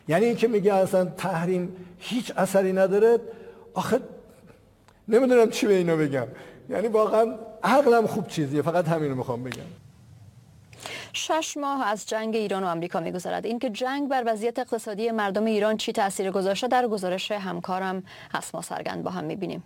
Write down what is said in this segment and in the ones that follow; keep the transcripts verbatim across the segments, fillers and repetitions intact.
یعنی این که میگه اصلا تحریم هیچ اثری نداره، آخه نمیدونم چی به اینو بگم. یعنی واقعا عقلم خوب چیزیه، فقط همین رو میخوام بگم. شش ماه از جنگ ایران و آمریکا میگذرد. این که جنگ بر وضعیت اقتصادی مردم ایران چی تأثیر گذاشته در گزارش همکارم هسما سرگند با هم میبینیم.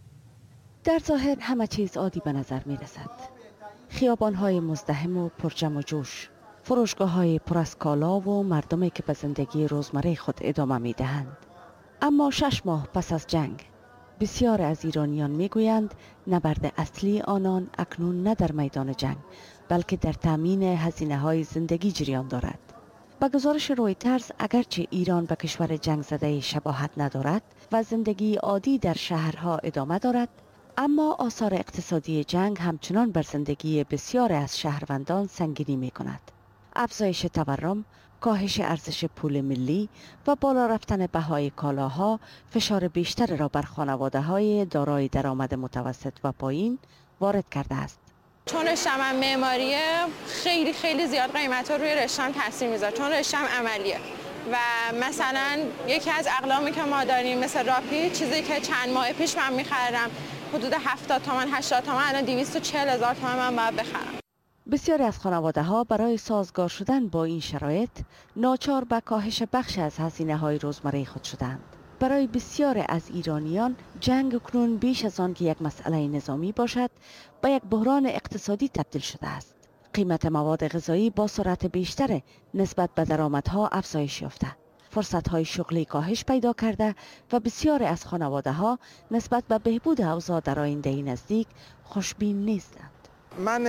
در ظاهر همه چیز عادی به نظر میرسد. خیابان‌های مزدحم و پرجم و جوش، فروشگاه‌های پر از کالا و مردمی که به زندگی روزمره خود ادامه میدهند. اما شش ماه پس از جنگ بسیار از ایرانیان میگویند نبرد اصلی آنان اکنون نه در میدان جنگ بلکه در تامین هزینه‌های زندگی جریان دارد. با گزارش رویترز اگرچه ایران به کشور جنگ زده شباهت ندارد و زندگی عادی در شهرها ادامه دارد، اما آثار اقتصادی جنگ همچنان بر زندگی بسیار از شهروندان سنگینی می کند. افزایش تورم، کاهش ارزش پول ملی و بالا رفتن بهای کالاها فشار بیشتر را بر خانواده‌های دارای درآمد متوسط و پایین وارد کرده است. چون رشته‌ام معماریه، خیلی خیلی زیاد قیمت‌ها روی رشته‌ام تاثیر میذاره، چون رشته‌ام عملیه و مثلا یکی از اقلامی که ما داریم مثل راپی، چیزی که چند ماه پیش من می‌خریدم حدود هفتاد تومان هشتاد تومان، الان دویست و چهل هزار تومان من باید بخرم. بسیاری از خانواده‌ها برای سازگار شدن با این شرایط ناچار به کاهش بخش از هزینه‌های روزمره خود شدند. برای بسیار از ایرانیان جنگ اکنون بیش از آن که یک مسئله نظامی باشد به یک بحران اقتصادی تبدیل شده است. قیمت مواد غذایی با سرعت بیشتر نسبت به درآمدها افزایش یافته، فرصت‌های شغلی کاهش پیدا کرده و بسیاری از خانواده‌ها نسبت به بهبود اوضاع در آینده نزدیک خوشبین نیستند. من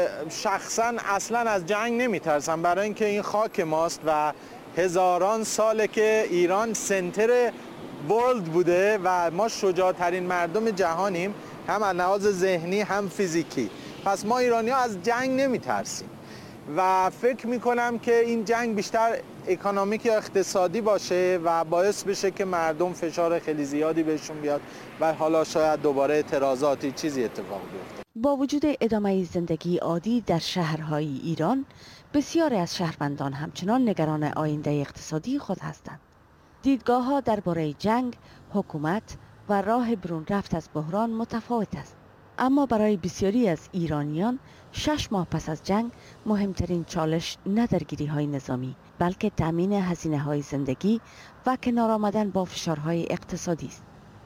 شخصا اصلا از جنگ نمیترسم، برای اینکه این خاک ماست و هزاران ساله که ایران سنتر ورلد بوده و ما شجاعترین مردم جهانیم، هم از لحاظ ذهنی هم فیزیکی. پس ما ایرانی‌ها از جنگ نمیترسیم و فکر میکنم که این جنگ بیشتر اکونومیک یا اقتصادی باشه و باعث بشه که مردم فشار خیلی زیادی بهشون بیاد و حالا شاید دوباره اعتراضاتی چیزی اتفاق بیفته. با وجود ادامه زندگی عادی در شهرهای ایران، بسیاری از شهروندان همچنان نگران آینده اقتصادی خود هستند. دیدگاه ها درباره جنگ، حکومت و راه برون رفت از بحران متفاوت است. اما برای بسیاری از ایرانیان شش ماه پس از جنگ مهمترین چالش نه درگیری های نظامی بلکه تامین هزینه های زندگی و کنار آمدن با فشارهای اقتصادی است.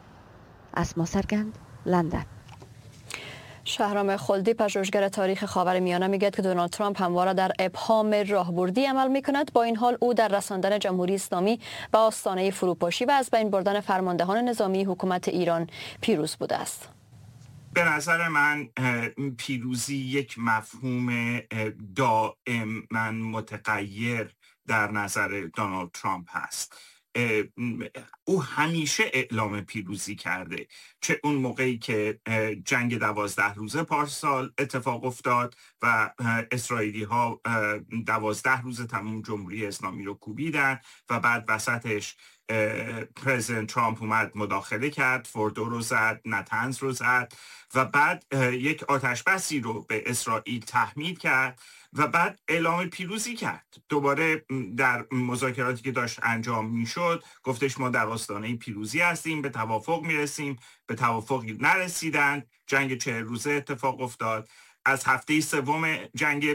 هسما سرگند، لندن. شهرام خلدی، پژوهشگر تاریخ خاورمیانه، میگه که دونالد ترامپ همواره در ابهام راهبردی عمل میکند. با این حال او در رساندن جمهوری اسلامی به آستانه فروپاشی و از بین بردن فرماندهان نظامی حکومت ایران پیروز بوده است. به نظر من پیروزی یک مفهوم دائما متغیر در نظر دونالد ترامپ هست. او همیشه اعلام پیروزی کرده، چه اون موقعی که جنگ دوازده روزه پارسال اتفاق افتاد و اسرائیلی ها دوازده روز تمام جمهوری اسلامی رو کوبیدن و بعد وسطش پرزیدنت ترامپ اومد مداخله کرد، فوردو رو زد، نتنز رو زد و بعد یک آتش بسی رو به اسرائیل تحمیل کرد و بعد اعلام پیروزی کرد. دوباره در مذاکراتی که داشت انجام میشد گفتش ما در آستانه پیروزی هستیم، به توافق میرسیم، به توافقی نرسیدن، جنگ چهل روزه اتفاق افتاد. از هفته سوم جنگ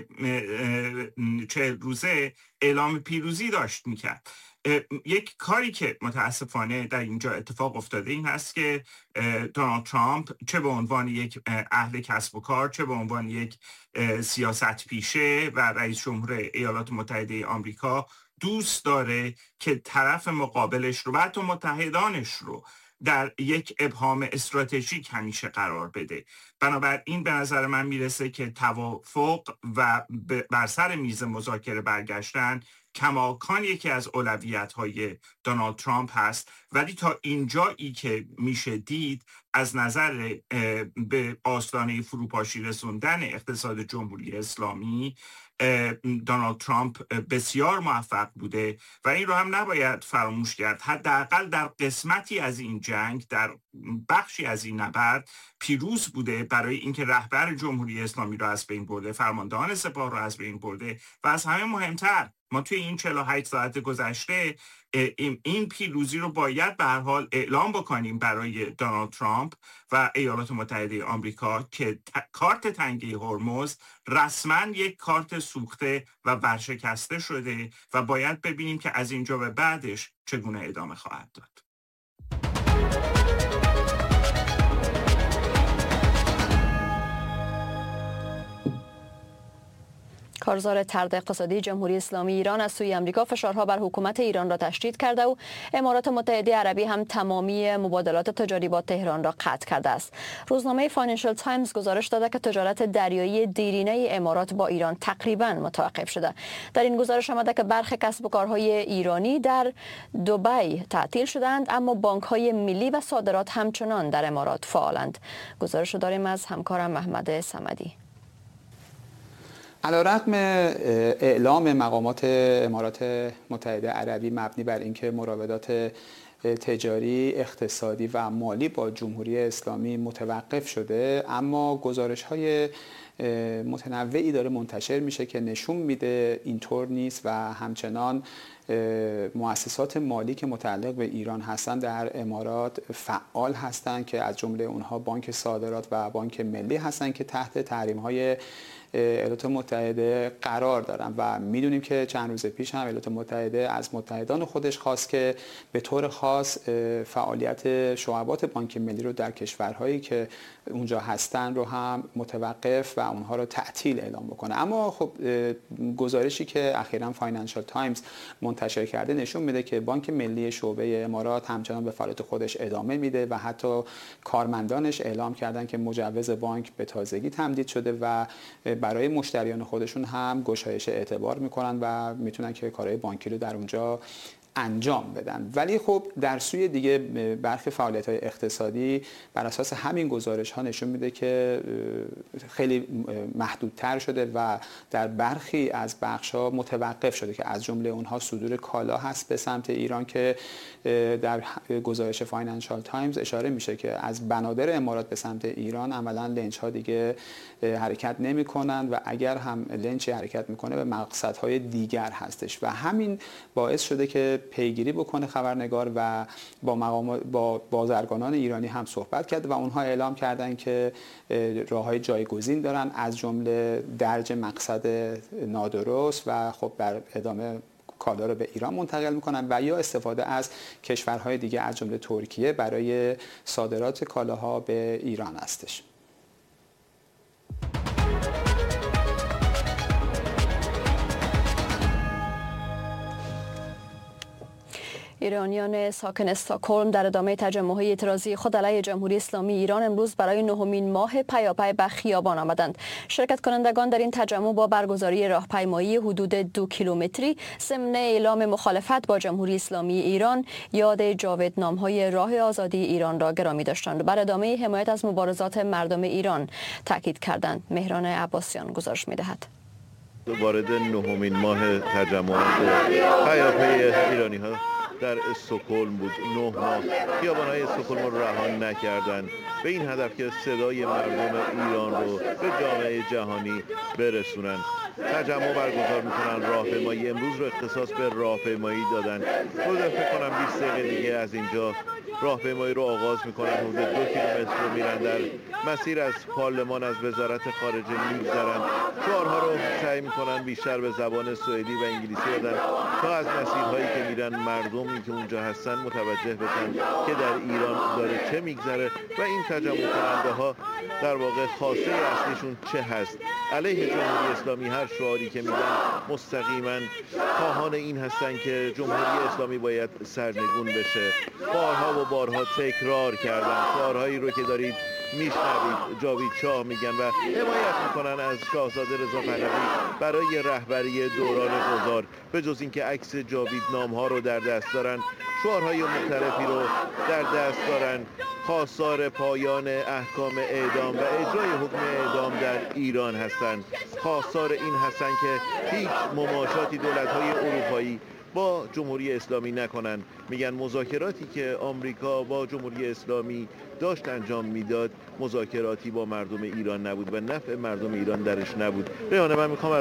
چهل روزه اعلام پیروزی داشت میکرد. یک کاری که متاسفانه در اینجا اتفاق افتاده این هست که دونالد ترامپ چه به عنوان یک اهل کسب و کار، چه به عنوان یک سیاست پیشه و رئیس جمهور ایالات متحده آمریکا دوست داره که طرف مقابلش رو و حتی متحدانش رو در یک ابهام استراتژیک همیشه قرار بده. بنابراین به نظر من میرسه که توافق و بر سر میز مذاکره برگشتن کماکان یکی از اولویت‌های دونالد ترامپ هست، ولی تا اینجایی که میشه دید از نظر به آستانه فروپاشی رسوندن اقتصاد جمهوری اسلامی دونالد ترامپ بسیار موفق بوده و این رو هم نباید فراموش کرد. حداقل در قسمتی از این جنگ، در بخشی از این نبرد پیروز بوده برای اینکه رهبر جمهوری اسلامی رو از بین برده، فرماندهان سپاه رو از بین برده و از همه مهمتر ما توی این چهل و هشت ساعت گذشته این پیروزی رو باید به هر حال اعلام بکنیم برای دونالد ترامپ و ایالات متحده آمریکا که کارت تنگه هرمز رسما یک کارت سوخته و ورشکسته شده و باید ببینیم که از اینجا به بعدش چگونه ادامه خواهد داد. کارزار طرد اقتصادی جمهوری اسلامی ایران از سوی آمریکا فشارها بر حکومت ایران را تشدید کرده و امارات متحده عربی هم تمامی مبادلات تجاری با تهران را قطع کرده است. روزنامه فاینانشال تایمز گزارش داده که تجارت دریایی دیرینه امارات با ایران تقریبا متوقف شده. در این گزارش آمده که برخی کسب و کارهای ایرانی در دبی تعطیل شدند، اما بانک‌های ملی و صادرات همچنان در امارات فعالند. گزارش داریم از همکارم محمد صمدی. علیرغم اعلام مقامات امارات متحده عربی مبنی بر اینکه مراودات تجاری، اقتصادی و مالی با جمهوری اسلامی متوقف شده، اما گزارش‌های متنوعی داره منتشر میشه که نشون میده اینطور نیست و همچنان مؤسسات مالی که متعلق به ایران هستند در امارات فعال هستند که از جمله اونها بانک صادرات و بانک ملی هستند که تحت تحریم‌های ایالات متحده قرار دارن و میدونیم که چند روز پیش هم ایالات متحده از متحدان خودش خواست که به طور خاص فعالیت شعبات بانک ملی رو در کشورهایی که اونجا هستن رو هم متوقف و اونها رو تعطیل اعلام بکنه. اما خب گزارشی که اخیراً فاینانشال تایمز منتشر کرده نشون میده که بانک ملی شعبه امارات همچنان به فعالیت خودش ادامه میده و حتی کارمندانش اعلام کردن که مجوز بانک به تازگی تمدید شده و برای مشتریان خودشون هم گشایش اعتبار میکنن و میتونن که کارهای بانکی رو در اونجا انجام بدن. ولی خب در سوی دیگه برخی فعالیت‌های اقتصادی بر اساس همین گزارش ها نشون میده که خیلی محدودتر شده و در برخی از بخش‌ها متوقف شده که از جمله اونها صدور کالا هست به سمت ایران که در گزارش فاینانشال تایمز اشاره میشه که از بنادر امارات به سمت ایران عملاً لنج‌ها دیگه حرکت نمی‌کنن و اگر هم لنجی حرکت میکنه به مقصدهای دیگر هستش و همین باعث شده که پیگیری بکنه خبرنگار و با مقام با بازرگانان ایرانی هم صحبت کرد و اونها اعلام کردن که راههای جایگزین دارن از جمله درج مقصد نادرست و خب در ادامه کالا رو به ایران منتقل میکنن و یا استفاده از کشورهای دیگه از جمله ترکیه برای صادرات کالاها به ایران هستش. ایرانیان ساکن استکهلم در ادامه تجمع‌های اعتراضی خود علیه جمهوری اسلامی ایران امروز برای نهمین ماه پیاپی به خیابان آمدند. شرکت کنندگان در این تجمع با برگزاری راهپیمایی حدود دو کیلومتری ضمن اعلام مخالفت با جمهوری اسلامی ایران یاد جاودانم‌های راه آزادی ایران را گرامی داشتند و بر ادامه حمایت از مبارزات مردم ایران تاکید کردند. مهران عباسیان گزارش می‌دهد. وارد نهمین ماه تجمعات پیاپی ایرانی‌ها در استکهلم بود. نه ماه خیابان‌های استکهلم رو رها نکردند به این هدف که صدای مردم ایران رو به جامعه جهانی برسونن. تجمع برگزار میکنن، راهپیمایی امروز رو اختصاص به راهپیمایی دادن. حدود فکر کنم بیست دقیقه دیگه از اینجا راهپیمایی رو آغاز میکنن. حدود دو کیلومتر رو میرن در مسیر از پارلمان از وزارت خارجه میگذرن. شعارها رو سعی میکنن بیشتر به زبان سوئدی و انگلیسی بدن تا از مسیرهایی که میرن مردمی که اونجا هستن متوجه بشن که در ایران داره چه میگذره و این تجمع کننده ها در واقع خواسته اصلیشون چه هست. علیه جمهوری اسلامی هر شعاری که میدن مستقیما خواهان این هستن که جمهوری اسلامی باید سرنگون بشه. بارها و بارها تکرار کردن شعارهایی رو که دارید میشنوید. جاوید شاه میگن و حمایت میکنن از شاهزاده رضا پهلوی برای رهبری دوران گذار. به جز اینکه عکس جاویدنام ها رو در دست دارن، شعارهای مختلفی رو در دست دارن. خواستار پایان احکام اعدام و اجرای حکم اعدام در ایران هستند. خواستار این هستند که هیچ مماشاتی دولت‌های اروپایی با جمهوری اسلامی نکنن. میگن مذاکراتی که آمریکا با جمهوری اسلامی داشت انجام میداد مذاکراتی با مردم ایران نبود و نفع مردم ایران درش نبود. ریحانه، من میخوام از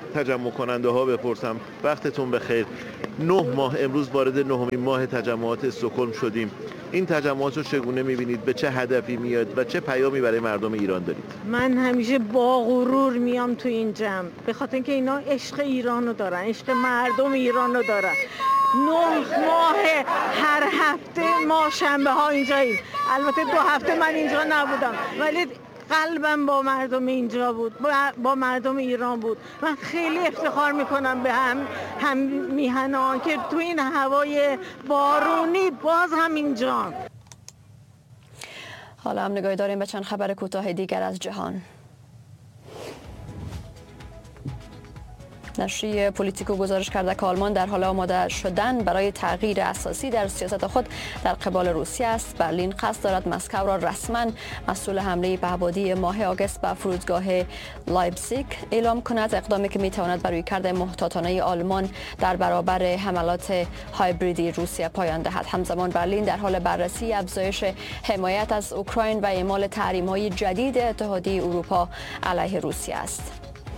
تجمع کننده ها بپرسم. وقتتون بخیر. نه ماه امروز وارد نهمین ماه تجمعات استکهلم شدیم. این تجمعات رو چگونه می‌بینید؟ به چه هدفی میاد و چه پیامی برای مردم ایران دارید؟ من همیشه با غرور میام تو این جمع به خاطر اینکه اینا عشق ایرانو دارن، عشق مردم ایرانو دارن. نه ماه هر هفته ما شنبه ها اینجاییم. البته دو هفته من اینجا نبودم ولی قلبم با مردم اینجا بود، با مردم ایران بود. من خیلی افتخار میکنم به هم هم میهنان که تو این هوای بارونی باز هم اینجا. حالا هم نگاهی داریم به چند خبر کوتاه دیگر از جهان. نشریه پولیتیکو گزارش کرده که آلمان در حال آماده شدن برای تغییر اساسی در سیاست خود در قبال روسیه است. برلین قصد دارد مسکو را رسما مسئول حمله پهپادی ماه آگوست به فرودگاه لایپزیگ اعلام کند، اقدامی که میتواند بر رویکرد محتاطانه آلمان در برابر حملات هایبریدی روسیه پایان دهد. همزمان برلین در حال بررسی افزایش حمایت از اوکراین و اعمال تحریم‌های جدید اتحادیه اروپا علیه روسیه است.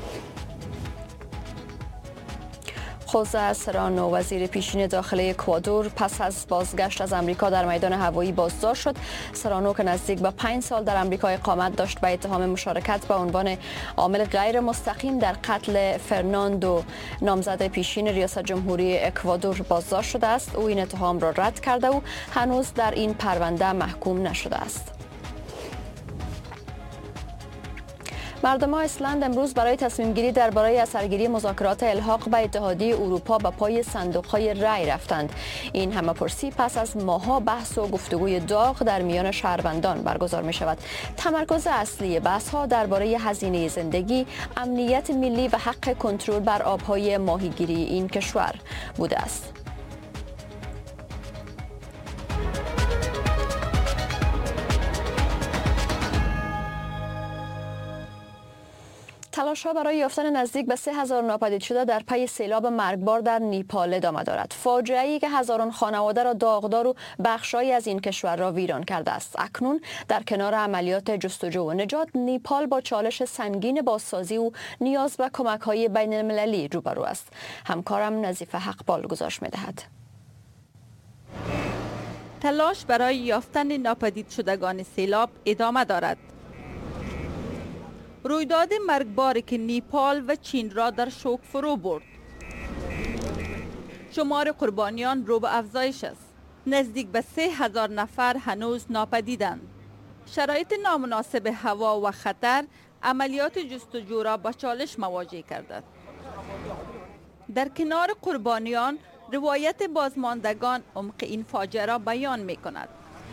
خوزه سرانو وزیر پیشین داخلی اکوادور پس از بازگشت از امریکا در میدان هوایی بازداشت شد. سرانو که نزدیک به پنج سال در امریکا اقامت داشت به اتهام مشارکت به عنوان عامل غیر مستقیم در قتل فرناندو نامزد پیشین ریاست جمهوری اکوادور بازداشت شده است. او این اتهام را رد کرده و هنوز در این پرونده محکوم نشده است. مردم ایسلند امروز برای تصمیم گیری درباره اثرگیری مذاکرات الحاق به اتحادیه اروپا به پای صندوق‌های رای رفتند. این همه‌پرسی پس از ماه‌ها بحث و گفتگوی داغ در میان شهروندان برگزار می شود. تمرکز اصلی بحث‌ها درباره هزینه زندگی، امنیت ملی و حق کنترل بر آب‌های ماهیگیری این کشور بوده است. تلاش‌ها برای یافتن نزدیک به سه هزار ناپدید شده در پی سیلاب مرگبار در نیپال ادامه دارد. فاجعه‌ای که هزاران خانواده را داغدار و بخشایی از این کشور را ویران کرده است. اکنون در کنار عملیات جستجو و نجات، نیپال با چالش سنگین بازسازی و نیاز به کمک‌های بین‌المللی روبرو است. همکارم نظیفه حقبال گزارش می‌دهد. تلاش برای یافتن ناپدید شدگان سیلاب ادامه دارد. رویداد مرگباری که نیپال و چین را در شوک فرو برد. شمار قربانیان رو به افزایش است. نزدیک به سه هزار نفر هنوز ناپدیدند. شرایط نامناسب هوا و خطر عملیات جستجو را با چالش مواجه کرده. در کنار قربانیان، روایت بازماندگان عمق این فاجعه را بیان می کند.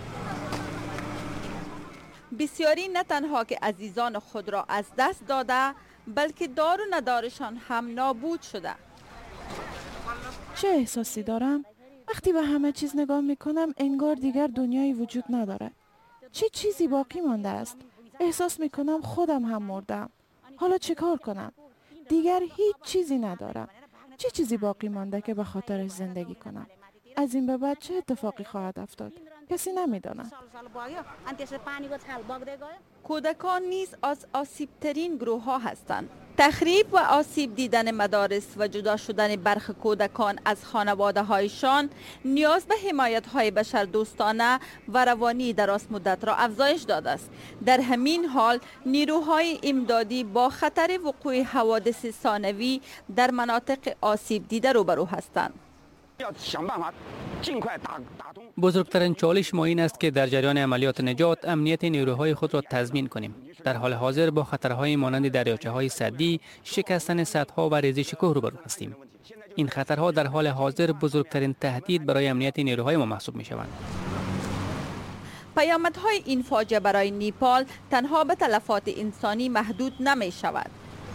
بسیاری نه تنها که عزیزان خود را از دست داده، بلکه دار و ندارشان هم نابود شده. چه احساسی دارم؟ وقتی به همه چیز نگاه میکنم انگار دیگر دنیایی وجود ندارد. چه چیزی باقی مانده است؟ احساس میکنم خودم هم مردم. حالا چه کار کنم؟ دیگر هیچ چیزی ندارم. چه چیزی باقی مانده که به خاطرش زندگی کنم؟ از این به بعد چه اتفاقی خواهد افتاد؟ کسی نمیداند. کودکان نیز از آسیبترین گروه ها هستند. تخریب و آسیب دیدن مدارس و جدا شدن برخی کودکان از خانواده هایشان نیاز به حمایت های بشردوستانه و روانی دراز مدت را افزایش داده است. در همین حال نیروهای امدادی با خطر وقوع حوادث ثانوی در مناطق آسیب دیده روبرو هستند. بزرگترین چالش ما این است که در جریان عملیات نجات امنیت نیروهای خود را تضمین کنیم. در حال حاضر با خطرهای مانند دریاچه های سدی، شکستن سدها و ریزش کوه روبرو هستیم. این خطرها در حال حاضر بزرگترین تهدید برای امنیت نیروهای ما محسوب می شوند. پیامدهای این فاجعه برای نیپال تنها به تلفات انسانی محدود نمی شود.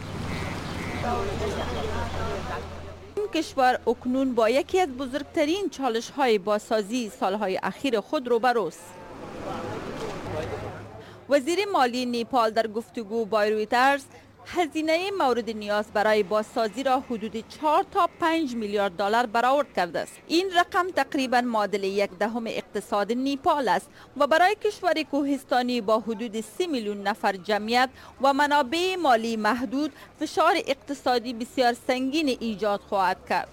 این کشور اکنون با یکی از بزرگترین چالش‌های بازسازی سالهای اخیر خود روبروست. وزیر مالی نیپال در گفتگو با رویترز هزینه مورد نیاز برای بازسازی را حدود چهار تا پنج میلیارد دلار برآورد کرده است. این رقم تقریبا معادل یک دهم اقتصاد نیپال است و برای کشوری کوهستانی با حدود سی میلیون نفر جمعیت و منابع مالی محدود فشار اقتصادی بسیار سنگین ایجاد خواهد کرد.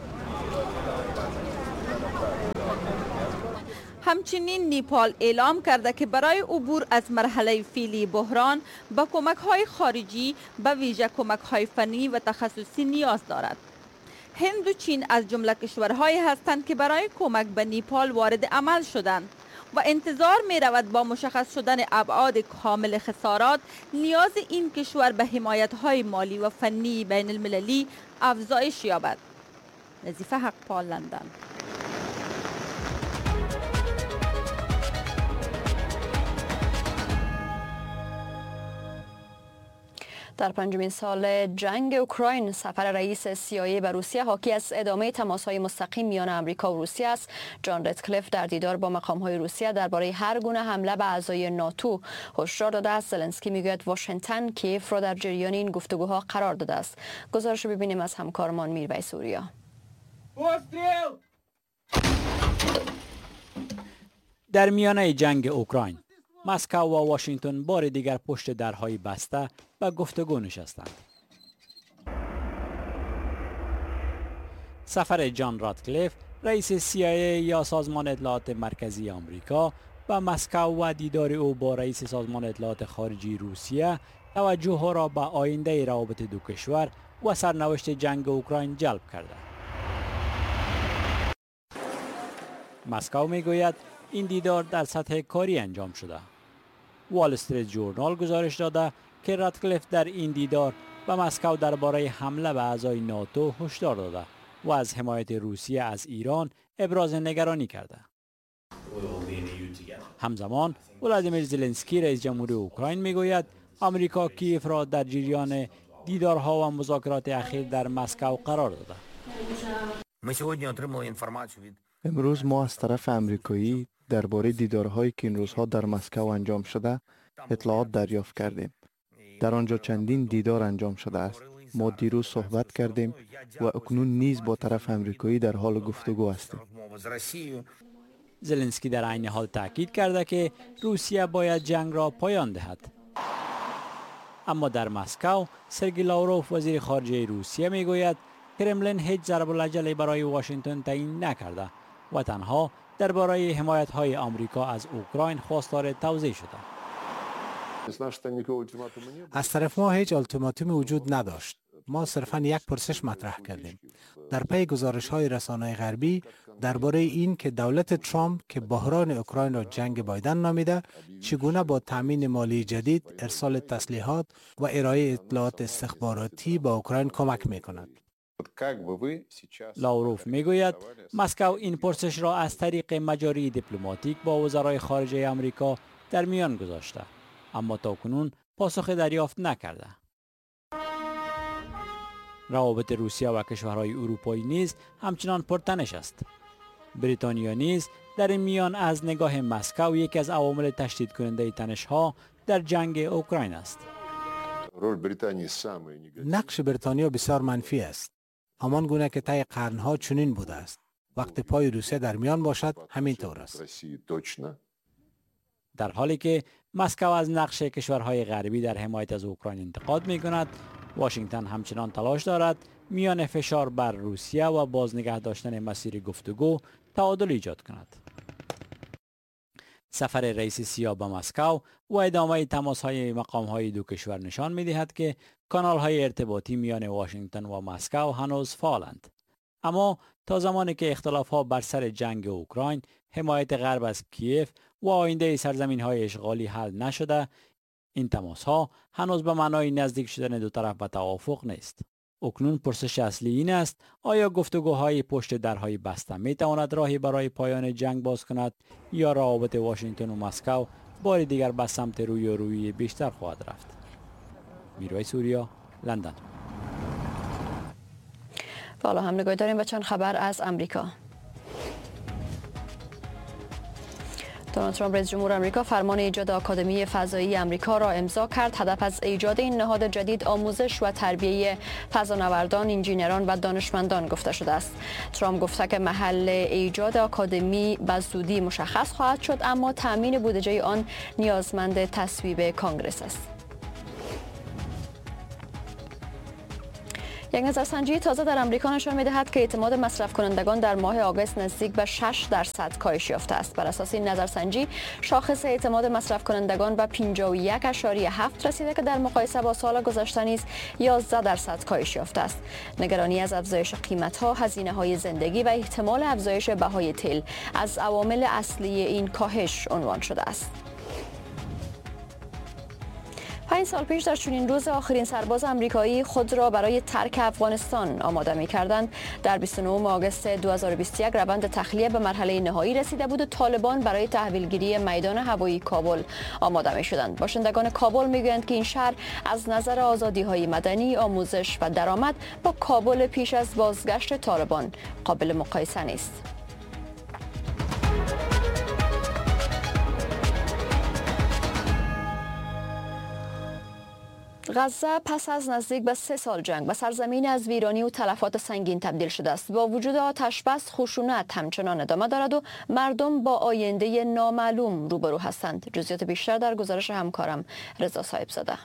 همچنین نیپال اعلام کرده که برای عبور از مرحله فعلی بحران به کمک‌های خارجی به ویژه کمک‌های فنی و تخصصی نیاز دارد. هند و چین از جمله کشورهایی هستند که برای کمک به نیپال وارد عمل شدند و انتظار می رود با مشخص شدن ابعاد کامل خسارات نیاز این کشور به حمایت‌های مالی و فنی بین المللی افزایش یابد. نظیفه حقپال، لندن. در پنجمین سال جنگ اوکراین سفر رئیس سی آی ای به روسیه حاکی از ادامه تماس‌های مستقیم میان آمریکا و روسیه است. جان رتکلیف در دیدار با مقام‌های روسیه درباره هر گونه حمله به اعضای ناتو هشدار داده است. زلنسکی میگوید واشنگتن کیف را در جریان این گفتگوها قرار داده است. گزارش ببینیم از همکارمان میرویس سوریا. در میانه جنگ اوکراین مسکو و واشنگتن بار دیگر پشت درهای بسته و گفتگو نشستند. سفر جان راتکلیف رئیس سی آی ای یا سازمان اطلاعات مرکزی آمریکا و مسکو و دیدار او با رئیس سازمان اطلاعات خارجی روسیه توجه را به آینده روابط دو کشور و سرنوشت جنگ اوکراین جلب کرده. مسکو میگوید این دیدار در سطح کاری انجام شده. وال استریت جورنال گزارش داده که راتکلیف در این دیدار به مسکو درباره حمله به اعضای ناتو هشدار داده و از حمایت روسیه از ایران ابراز نگرانی کرده. همزمان ولادیمیر زلنسکی رئیس جمهوری اوکراین میگوید آمریکا کیف را در جریان دیدارها و مذاکرات اخیر در مسکو قرار داده. امروز ما از طرف آمریکایی درباره دیدارهایی که این روزها در مسکو انجام شده اطلاعات دریافت کردیم. در آنجا چندین دیدار انجام شده است. ما دیروز صحبت کردیم و اکنون نیز با طرف آمریکایی در حال گفتگو هستیم. زلنسکی در عین حال تاکید کرده که روسیه باید جنگ را پایان دهد. اما در مسکو سرگئی لاوروف وزیر خارجه روسیه میگوید کرملین هیچ ضرب العجله برای واشنگتن تعیین نکرده و تنها درباره حمایت‌های آمریکا از اوکراین خواستار توضیح شده. از طرف ما هیچ التیماتومی وجود نداشت. ما صرفاً یک پرسش مطرح کردیم. در پی گزارش‌های رسانه‌های غربی درباره این که دولت ترامپ که بحران اوکراین را جنگ بایدن نامیده، چگونه با تامین مالی جدید، ارسال تسلیحات و ارائه اطلاعات استخباراتی به اوکراین کمک می‌کند. لاوروف میگوید مسکو این پرسش را از طریق مجاری دیپلماتیک با وزرای خارجه آمریکا در میان گذاشته، اما تاکنون پاسخ دریافت نکرده. روابط روسیه و کشورهای اروپایی نیز همچنان پرتنش است. بریتانیا نیز در این میان از نگاه مسکو یکی از عوامل تشدید کننده تنش‌ها در جنگ اوکراین است. نقش بریتانیا بسیار منفی است. همان گونه که طی قرنها چنین بوده است. وقتی پای روسیه در میان باشد همین طور است. در حالی که مسکو از نقش کشورهای غربی در حمایت از اوکراین انتقاد می کند، واشنگتن همچنان تلاش دارد میان فشار بر روسیه و باز نگه داشتن مسیر گفتگو تعادل ایجاد کند. سفر رئیس سیا به مسکو و ادامه تماس‌های مقام‌های دو کشور نشان می‌دهد که کانال‌های ارتباطی میان واشنگتن و مسکو هنوز فعالند. اما تا زمانی که اختلاف‌ها بر سر جنگ اوکراین، حمایت غرب از کیف و آینده سرزمین‌های اشغالی حل نشده، این تماس‌ها هنوز به معنای نزدیک شدن دو طرف به توافق نیست. اکنون پرسش اصلی این است آیا گفتگوهای پشت درهای بسته می تواند راهی برای پایان جنگ باز کند یا روابط واشنگتن و مسکو بار دیگر به سمت روی و روی بیشتر خواهد رفت. میرویس سوریا، لندن. حالا هم نگاه داریم و چند خبر از امریکا. دونالد ترامپ رئیس جمهور آمریکا فرمان ایجاد آکادمی فضایی آمریکا را امضا کرد. هدف از ایجاد این نهاد جدید آموزش و تربیت فضانوردان، انجینران و دانشمندان گفته شده است. ترامپ گفته که محل ایجاد آکادمی به زودی مشخص خواهد شد، اما تامین بودجه آن نیازمند تصویب کانگرس است. یک نظرسنجی تازه در آمریکا نشان می‌دهد که اعتماد مصرف کنندگان در ماه آگوست نزدیک به شش درصد کاهش یافته است. بر اساس این نظرسنجی شاخص اعتماد مصرف کنندگان به پنجاه و یک اشاریه هفت رسیده که در مقایسه با سال گذشته نیز یازده درصد کاهش یافته است. نگرانی از افزایش قیمت‌ها، هزینه‌های زندگی و احتمال افزایش بهای تیل از عوامل اصلی این کاهش عنوان شده است. پنج سال پیش در چنین روز آخرین سرباز آمریکایی خود را برای ترک افغانستان آماده می‌کردند. در بیست و نهم آگوست دو هزار و بیست و یک روند تخلیه به مرحله نهایی رسیده بود و طالبان برای تحویلگیری میدان هوایی کابل آماده می‌شدند. باشندگان کابل می‌گویند که این شهر از نظر آزادی‌های مدنی، آموزش و درآمد با کابل پیش از بازگشت طالبان قابل مقایسه نیست. غزه پس از نزدیک به سه سال جنگ به سرزمین از ویرانی و تلفات سنگین تبدیل شده است. با وجود آتش بس، خشونت همچنان ادامه دارد و مردم با آینده نامعلوم روبرو هستند. جزئیات بیشتر در گزارش همکارم رضا صاحبزاده.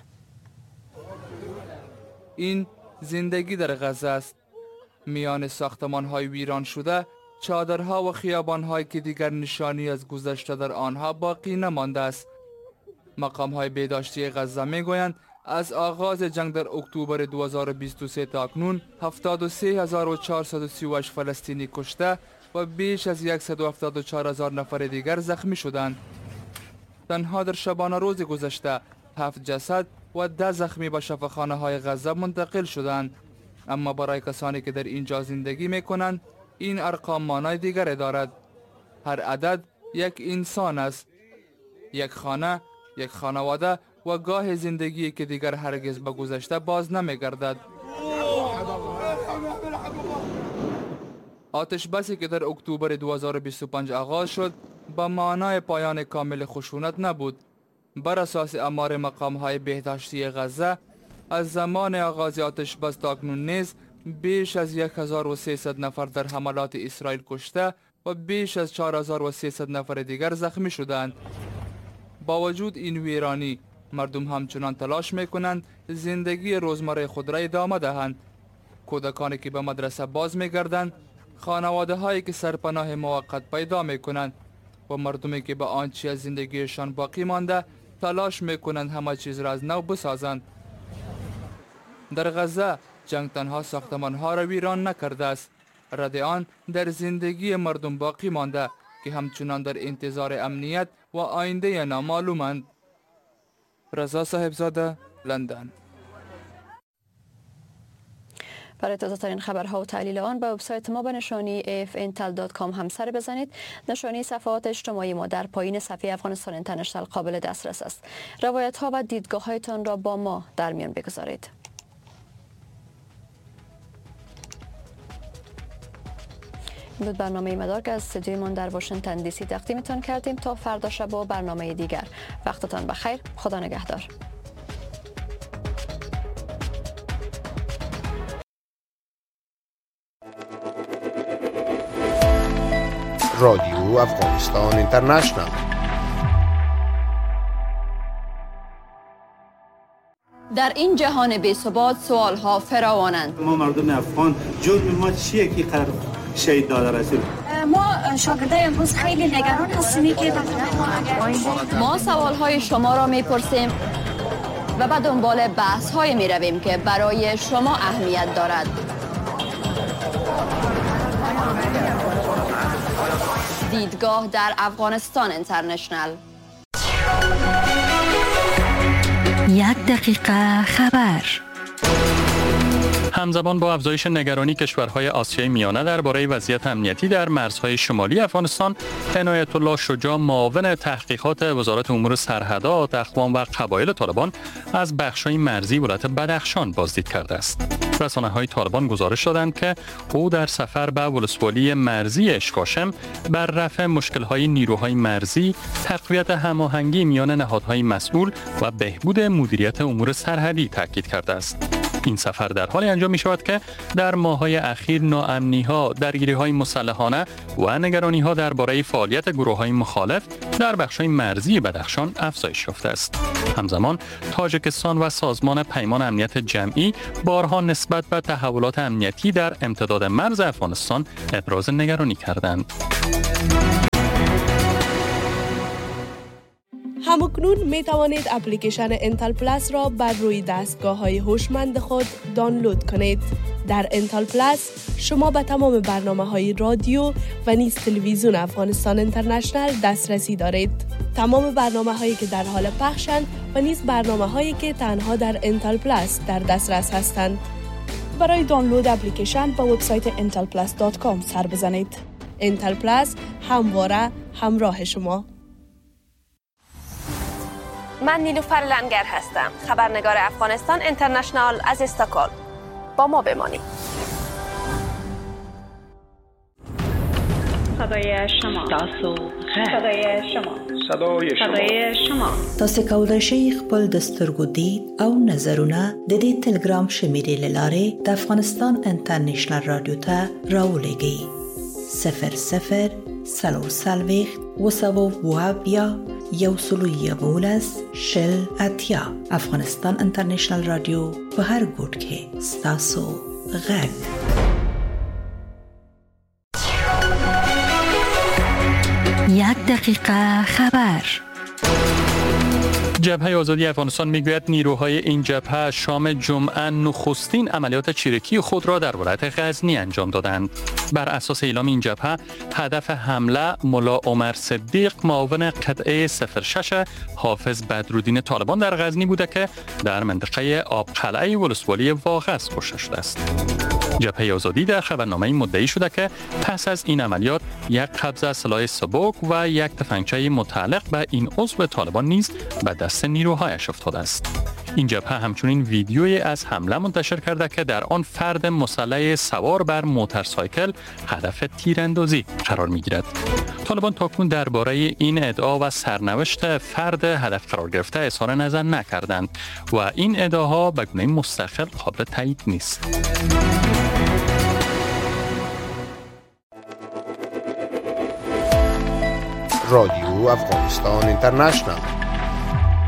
این زندگی در غزه است. میان ساختمان‌های ویران شده، چادرها و خیابان‌هایی که دیگر نشانی از گذشته در آنها باقی نمانده است. مقام‌های بهداشتی غزه می‌گویند از آغاز جنگ در اکتبر دو هزار و بیست و سه تا اکنون هفتاد و سه هزار و چهارصد و سی و هشت فلسطینی کشته و بیش از صد و هفتاد و چهار هزار نفر دیگر زخمی شدند. تنها در شبانه روز گذشته هفت جسد و ده زخمی به شفاخانه‌های غزه منتقل شدند. اما برای کسانی که در اینجا زندگی می‌کنند این ارقام معنای دیگری دارد. هر عدد یک انسان است، یک خانه، یک خانواده و گاه زندگی که دیگر هرگز به گذشته باز نمی‌گردد. آتش بسی که در اکتبر دو هزار و بیست و پنج آغاز شد به معنای پایان کامل خشونت نبود. بر اساس آمار مقام‌های بهداشتی غزه از زمان آغاز آتش بس تا اکنون نیز بیش از هزار و سیصد نفر در حملات اسرائیل کشته و بیش از چهار هزار و سیصد نفر دیگر زخمی شدند. با وجود این ویرانی، مردم همچنان تلاش میکنند زندگی روزمره خود را ادامه دهند. کودکانی که به مدرسه باز میگردند، خانواده هایی که سرپناه موقت پیدا میکنند و مردمی که به آنچه از زندگیشان باقی مانده تلاش میکنند همه چیز را از نو بسازند. در غزه جنگ تنها ساختمان ها را ویران نکرده است، رد آن در زندگی مردم باقی مانده که همچنان در انتظار امنیت و آینده نامعلومند. رضا صاحبزاده، لندن. برای تازه ترین خبرها و تحلیل آن به وبسایت ما به نشانی اف انتل دات کام هم سر بزنید. نشانی صفحات اجتماعی ما در پایین صفحه افغانستان اینترنشنال قابل دسترس است. روایت ها و دیدگاه هایتان را با ما در میان بگذارید. این بود برنامه مدار که از استودیومان در واشنگتن دی سی تقدیمتان کردیم. تا فردا شب و برنامه دیگر، وقتتان بخیر. خدا نگهدار. رادیو افغانستان اینترنشنال. در این جهان بی‌ثبات سوال‌ها فراوانند. ما مردم افغان جرم ما چیه که قرار شهید داده رسول؟ ما شاگردای امروز خیلی نگران هستیم که ما سوال‌های شما را می‌پرسیم و به دنبال بحث‌های می‌رویم که برای شما اهمیت دارد. دیدگاه در افغانستان اینترنشنال. یک دقیقه خبر. همزمان با افزایش نگرانی کشورهای آسیای میانه درباره وضعیت امنیتی در مرزهای شمالی افغانستان، عنایت الله شجاع معاون تحقیقات وزارت امور سرحدات، اقوام و قبایل طالبان از بخش‌های مرزی ولایت بدخشان بازدید کرده است. رسانه‌های طالبان گزارش دادند که او در سفر به ولسوالی مرزی اشکاشم بر رفع مشکل‌های نیروهای مرزی، تقویت هماهنگی میان نهادهای مسئول و بهبود مدیریت امور سرحدی تاکید کرده است. این سفر در حالی انجام می شود که در ماه‌های اخیر ناامنی‌ها، درگیری‌های مسلحانه و نگرانی‌ها درباره فعالیت گروه‌های مخالف در بخش‌های مرزی بدخشان افزایش یافته است. همزمان تاجیکستان و سازمان پیمان امنیت جمعی بارها نسبت به تحولات امنیتی در امتداد مرز افغانستان ابراز نگرانی کردند. همکنون می توانید اپلیکیشن انتل پلاس را بر روی دستگاه های هوشمند خود دانلود کنید. در انتل پلاس شما به تمام برنامه های رادیو و نیز تلویزیون افغانستان اینترنشنال دسترسی دارید. تمام برنامه هایی که در حال پخشند و نیز برنامه هایی که تنها در انتل پلاس در دسترس هستند. برای دانلود اپلیکیشن به وبسایت انتل پلاس دات کام سر بزنید. انتل پلاس همواره همراه شما. من نیلوفر لنگر هستم، خبرنگار افغانستان اینترنشنال از استکهلم. با ما بمانید. صدای شما تاسو صدای شما صدای شما صدای شما تاسو کولای شئ خپل د سترګو دید او نظرونه د دې ټلګرام شمیرې له لارې د افغانستان انټرنیشنل رادیو ته راولېږئ. صفر صفر څلور څلوېښت اوه سوه اوه اویا یو سلو یولس شل اتیا. افغانستان انټرنیشنل رادیو په هر ګوټ کې ستاسو غږ. یک دقیقه خبر. جبهه آزادی افغانستان میگوید نیروهای این جبهه شام جمعه نخستین عملیات چریکی خود را در ولایت غزنی انجام دادند. بر اساس اعلام این جبهه هدف حمله ملا عمر صدیق معاون قطعه صفر شش حافظ بدرالدین طالبان در غزنی بوده که در منطقه آبقلعه ولسوالی واغظ کشته شده است. جبهه آزادی در خبرنامه مدعی شده که پس از این عملیات یک قبضه سلاح سبک و یک تفنگچه متعلق به این عضو طالبان نیز به دست نیروهایش افتاده است. این جبهه همچنین ویدیویی از حمله منتشر کرده که در آن فرد مسلح سوار بر موتورسایکل هدف تیراندازی قرار می‌گیرد. طالبان تاکنون درباره این ادعا و سرنوشت فرد هدف قرار گرفته اظهار نظر نکردند و این ادعاها به گونه مستقل قابل تایید نیست. رادیو افغانستان اینترنشنال